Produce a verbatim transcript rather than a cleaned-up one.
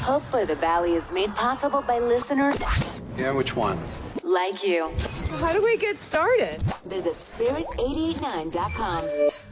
Hope for the Valley is made possible by listeners Yeah, which ones? like you. How do we get started? Visit spirit eight eight nine dot com.